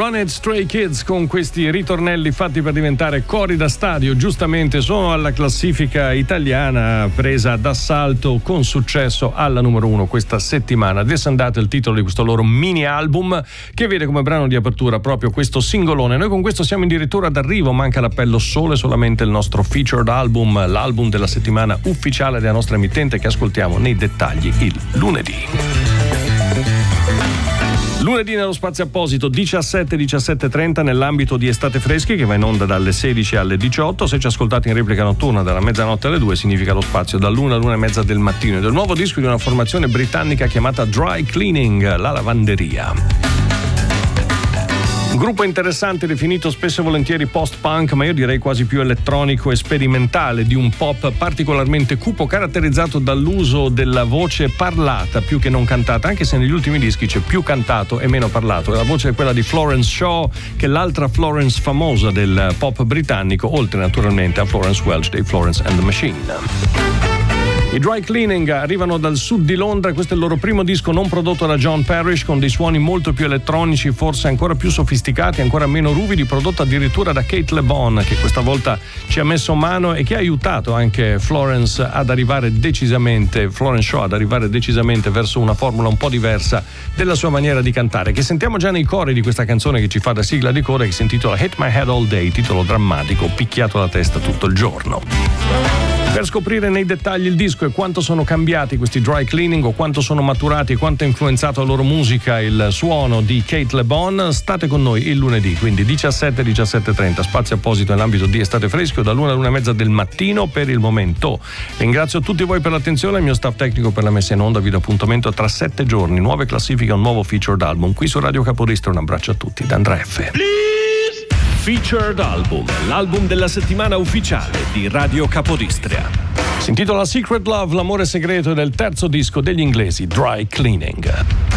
Run It Stray Kids con questi ritornelli fatti per diventare cori da stadio. Giustamente sono alla classifica italiana, presa d'assalto con successo alla numero 1 questa settimana. Descendate il titolo di questo loro mini album che vede come brano di apertura proprio questo singolone. Noi con questo siamo addirittura d'arrivo, manca l'appello solo e solamente il nostro featured album, l'album della settimana ufficiale della nostra emittente che ascoltiamo nei dettagli il lunedì. Lunedì nello spazio apposito 17:30 nell'ambito di Estate Freschi che va in onda dalle 16 alle 18. Se ci ascoltate in replica notturna dalla mezzanotte alle 2 significa lo spazio dall'1 all'1:30 del mattino e del nuovo disco di una formazione britannica chiamata Dry Cleaning, la lavanderia. Un gruppo interessante definito spesso e volentieri post-punk, ma io direi quasi più elettronico e sperimentale, di un pop particolarmente cupo, caratterizzato dall'uso della voce parlata più che non cantata, anche se negli ultimi dischi c'è più cantato e meno parlato. La voce è quella di Florence Shaw, che è l'altra Florence famosa del pop britannico, oltre naturalmente a Florence Welch dei Florence and the Machine. I Dry Cleaning arrivano dal sud di Londra, questo è il loro primo disco non prodotto da John Parrish, con dei suoni molto più elettronici, forse ancora più sofisticati, ancora meno ruvidi, prodotto addirittura da Kate Le Bon, che questa volta ci ha messo mano e che ha aiutato anche Florence Shaw ad arrivare decisamente verso una formula un po' diversa della sua maniera di cantare, che sentiamo già nei cori di questa canzone che ci fa da sigla di coda, che si intitola Hit My Head All Day, titolo drammatico, picchiato la testa tutto il giorno. Per scoprire nei dettagli il disco e quanto sono cambiati questi Dry Cleaning o quanto sono maturati e quanto ha influenzato la loro musica il suono di Kate Le Bon, state con noi il lunedì, quindi 17:30, spazio apposito nell'ambito di Estate Fresco dall'1 all'1:30 del mattino per il momento. Ringrazio tutti voi per l'attenzione, il mio staff tecnico per la messa in onda, vi do appuntamento tra 7 giorni, nuove classifiche, un nuovo featured album qui su Radio Capodistria. Un abbraccio a tutti da Andrea F. Featured Album, l'album della settimana ufficiale di Radio Capodistria. Si intitola Secret Love, l'amore segreto del terzo disco degli inglesi Dry Cleaning.